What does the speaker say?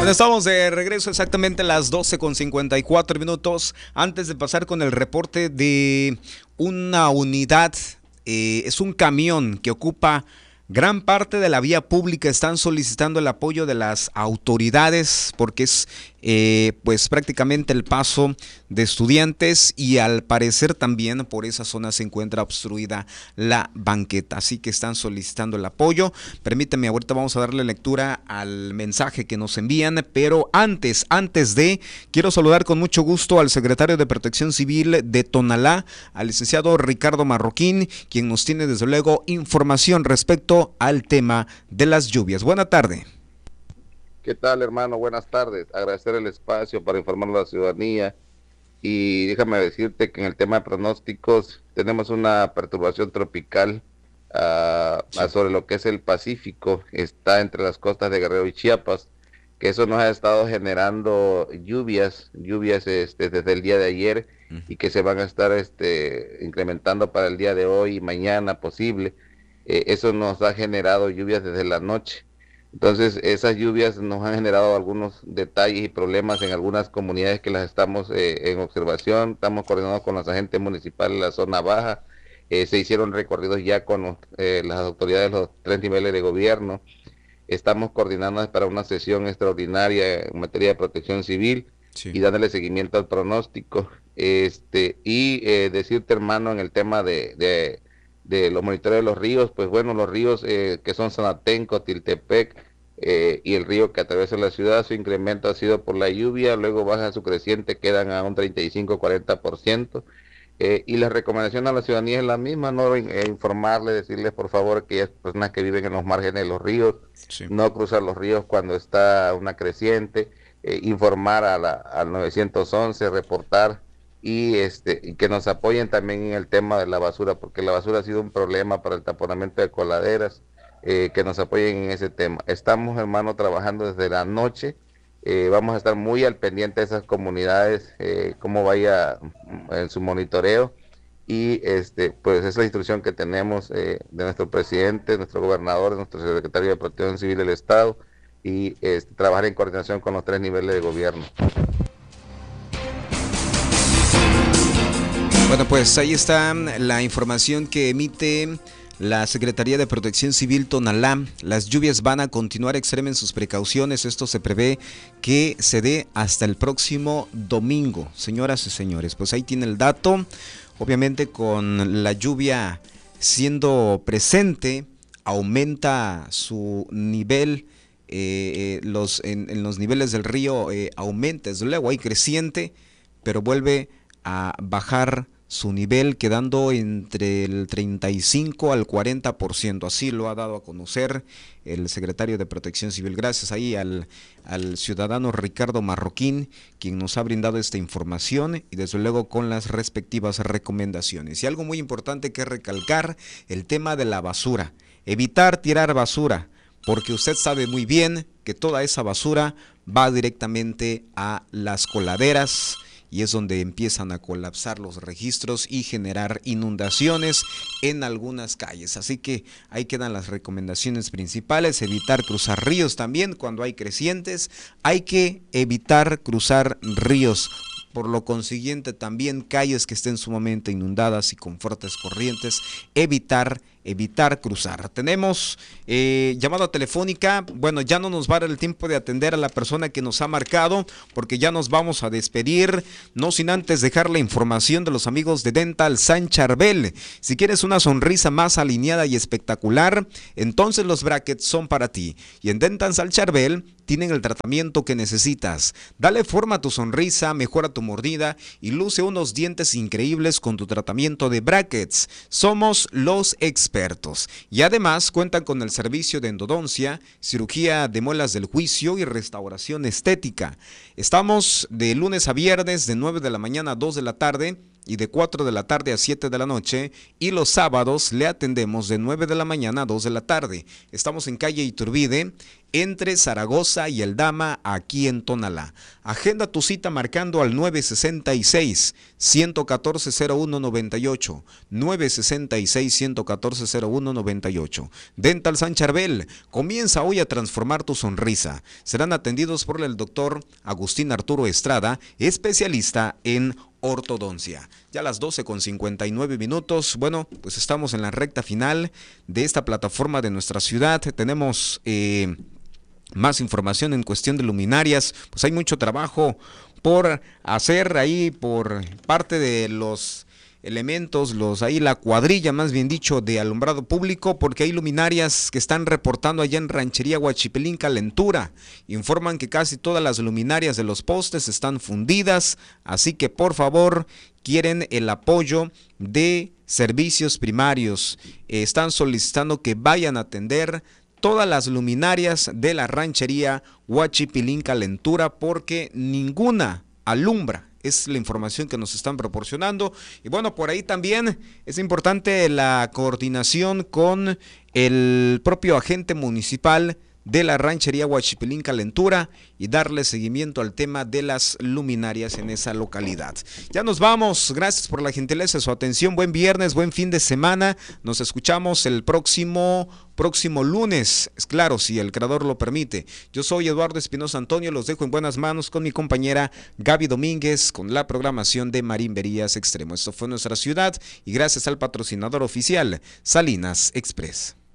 Bueno, estamos de regreso exactamente a las 12:54. Antes de pasar con el reporte de una unidad, es un camión que ocupa gran parte de la vía pública. Están solicitando el apoyo de las autoridades porque es pues prácticamente el paso de estudiantes y al parecer también por esa zona se encuentra obstruida la banqueta, así que están solicitando el apoyo. Permíteme, ahorita vamos a darle lectura al mensaje que nos envían, pero antes quiero saludar con mucho gusto al secretario de Protección Civil de Tonalá, al licenciado Ricardo Marroquín, quien nos tiene desde luego información respecto al tema de las lluvias. Buena tarde. ¿Qué tal, hermano? Buenas tardes. Agradecer el espacio para informar a la ciudadanía y déjame decirte que en el tema de pronósticos tenemos una perturbación tropical sobre lo que es el Pacífico. Está entre las costas de Guerrero y Chiapas, que eso nos ha estado generando lluvias desde el día de ayer y que se van a estar incrementando para el día de hoy y mañana posible. Eso nos ha generado lluvias desde la noche. Entonces, esas lluvias nos han generado algunos detalles y problemas en algunas comunidades que las estamos en observación. Estamos coordinados con los agentes municipales de la zona baja. Se hicieron recorridos ya con las autoridades de los 3 niveles de gobierno. Estamos coordinando para una sesión extraordinaria en materia de protección civil, sí, y dándole seguimiento al pronóstico. Decirte, hermano, en el tema de los monitoreos de los ríos, pues bueno, los ríos que son Sanatenco, Tiltepec y el río que atraviesa la ciudad, su incremento ha sido por la lluvia, luego baja su creciente, quedan a un 35-40%, y la recomendación a la ciudadanía es la misma, no informarle, decirles por favor que hay personas que viven en los márgenes de los ríos, sí, no cruzar los ríos cuando está una creciente, informar al 911, reportar, y que nos apoyen también en el tema de la basura, porque la basura ha sido un problema para el taponamiento de coladeras, que nos apoyen en ese tema. Estamos, hermano, trabajando desde la noche, vamos a estar muy al pendiente de esas comunidades, cómo vaya en su monitoreo, y pues esa es la instrucción que tenemos de nuestro presidente, nuestro gobernador, nuestro secretario de Protección Civil del Estado, y trabajar en coordinación con los 3 niveles de gobierno. Bueno, pues ahí está la información que emite la Secretaría de Protección Civil Tonalá. Las lluvias van a continuar, extremen sus precauciones. Esto se prevé que se dé hasta el próximo domingo. Señoras y señores, pues ahí tiene el dato. Obviamente con la lluvia siendo presente, aumenta su nivel, en los niveles del río aumenta, desde luego hay creciente, pero vuelve a bajar su nivel, quedando entre el 35 al 40%, así lo ha dado a conocer el secretario de Protección Civil. Gracias ahí al ciudadano Ricardo Marroquín, quien nos ha brindado esta información y desde luego con las respectivas recomendaciones. Y algo muy importante que recalcar, el tema de la basura, evitar tirar basura, porque usted sabe muy bien que toda esa basura va directamente a las coladeras, y es donde empiezan a colapsar los registros y generar inundaciones en algunas calles. Así que ahí quedan las recomendaciones principales: evitar cruzar ríos también cuando hay crecientes, hay que evitar cruzar ríos. Por lo consiguiente, también calles que estén sumamente inundadas y con fuertes corrientes, evitar cruzar. Tenemos llamada telefónica. Bueno, ya no nos va a dar el tiempo de atender a la persona que nos ha marcado, porque ya nos vamos a despedir, no sin antes dejar la información de los amigos de Dental San Charbel. Si quieres una sonrisa más alineada y espectacular, entonces los brackets son para ti. Y en Dental San Charbel tienen el tratamiento que necesitas. Dale forma a tu sonrisa, mejora tu mordida y luce unos dientes increíbles con tu tratamiento de brackets. Somos los expertos. Y además cuentan con el servicio de endodoncia, cirugía de muelas del juicio y restauración estética. Estamos de lunes a viernes de 9 de la mañana a 2 de la tarde y de 4 de la tarde a 7 de la noche, y los sábados le atendemos de 9 de la mañana a 2 de la tarde. Estamos en calle Iturbide, entre Zaragoza y Aldama, aquí en Tonalá. Agenda tu cita marcando al 966-114-0198, 966-114-0198. Dental San Charbel, comienza hoy a transformar tu sonrisa. Serán atendidos por el doctor Agustín Arturo Estrada, especialista en ortodoncia. Ya a las 12:59. Bueno, pues estamos en la recta final de esta plataforma de nuestra ciudad. Tenemos más información en cuestión de luminarias. Pues hay mucho trabajo por hacer ahí por parte de los elementos, la cuadrilla, más bien dicho, de alumbrado público, porque hay luminarias que están reportando allá en Ranchería Huachipilín Calentura. Informan que casi todas las luminarias de los postes están fundidas, así que por favor quieren el apoyo de servicios primarios. Están solicitando que vayan a atender todas las luminarias de la Ranchería Huachipilín Calentura porque ninguna alumbra. Es la información que nos están proporcionando. Y bueno, por ahí también es importante la coordinación con el propio agente municipal de la Ranchería Huachipilín Calentura y darle seguimiento al tema de las luminarias en esa localidad. Ya nos vamos, gracias por la gentileza de su atención, buen viernes, buen fin de semana, nos escuchamos el próximo lunes, es claro, si el creador lo permite. Yo soy Eduardo Espinosa Antonio, los dejo en buenas manos con mi compañera Gaby Domínguez con la programación de Marimberías Extremo. Esto fue Nuestra Ciudad y gracias al patrocinador oficial Salinas Express.